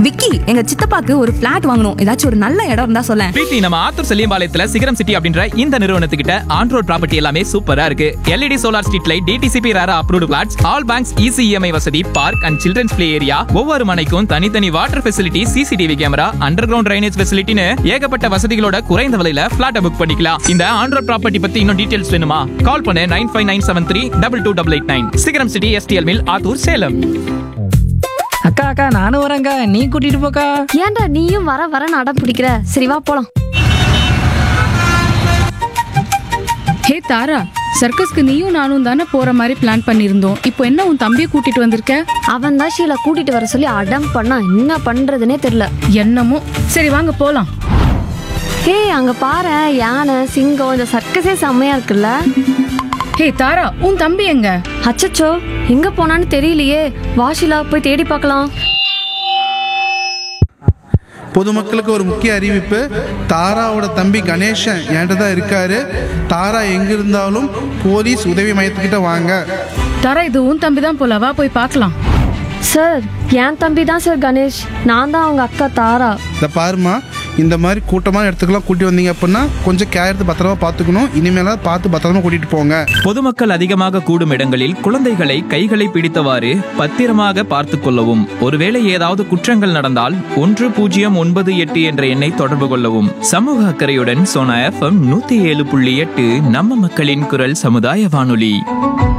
விக்கி, எங்க சித்தப்பாக்கு ஒரு பிளாட் வாங்கணும். ஏதாச்சும் ஒரு நல்ல இடம் இருந்தா சொல்ல. பிரீத்தி, நம்ம ஆத்தூர் செல்லியம்பாளையத்துல சிகரம் சிட்டி அப்படின்ற இந்த நிறுவனத்துக்கிட்ட ஆன்-ரோட் ப்ராப்பர்ட்டி எல்லாமே சூப்பரா இருக்கு. LED solar street light, DTCP RERA approved plots, all banks easy EMI வசதி, park and children's play area, ஒவ்வொரு மனைக்கும் தனித்தனி water facility, CCTV camera, under ground drainage ஃபெசிலிட்டின்னு ஏகப்பட்ட வசதிகளோட குறைந்த விலையில பிளாட் புக் பண்ணிக்கலாம். இந்த ஆன்-ரோட் ப்ராப்பர்ட்டி பத்தி இன்னும் டீடைல்ஸ் வேணுமா? கால் பண்ணு 9597322889. சிகரம் city STL mill, Attur, Salem. அக்கா அக்கா நானும் வரேங்க்கா, நீ கூட்டிட்டு போக்கா. ஏன்டா நீயும் வரன்னு அடம் பிடிக்கிற? சரி வா போலாம். ஹே தாரா, சர்க்கஸ்க்கு நீயும் நானும் தானே போற மாதிரி பிளான் பண்ணிருந்தோம். இப்போ என்ன உன் தம்பியை கூட்டிட்டு வந்திருக்க? அவன் தான் ஷீலா கூட்டிட்டு வர சொல்லி அடம் பண்ணா, என்ன பண்றதுனே தெரியல. என்னமோ. சரி வாங்க போலாம். ஹே அங்க பாரு, யானை, சிங்கம், இந்த சர்க்கஸே செம்மையா இருக்குல்ல. ஹே தாரா, உன் தம்பி எங்க? அச்சச்சோ, எங்க போனான்னு தெரியலையே. வாஷிலா போய் தேடி பார்க்கலாம். பொதுமக்களுக்கு ஒரு முக்கிய அறிவிப்பு. தாராவோட தம்பி கணேசன் என்கிட்ட தான் இருக்காரு. தாரா எங்க இருந்தாலும் போலீஸ் உதவி மையத்துக்கிட்ட வாங்க. தாரா, இது உன் தம்பி தான் போல, வா போய் பார்க்கலாம். சார், என் தம்பி தான் சார் கணேஷ். நான் தான் அவங்க அக்கா தாரா. இதை பாருமா, இந்த மாதிரி கூட்டமான இடத்துக்குலாம் கூட்டி வந்தீங்க அப்படின்னா கொஞ்சம் கேர் எடுத்து பத்திரமா பார்த்துக்கணும். இனிமேல பார்த்து பத்திரமா கூட்டிட்டு போங்க. பொதுமக்கள் அதிகமாக கூடும் இடங்களில் குழந்தைகளை கைகளை பிடித்தவாறு பத்திரமாக பார்த்து கொள்ளவும். ஒருவேளை ஏதாவது குற்றங்கள் நடந்தால் 1098 என்ற எண்ணை தொடர்பு கொள்ளவும். சமூக அக்கறையுடன் சோனா FM 107.8 நம்ம மக்களின் குரல் சமுதாய வானொலி.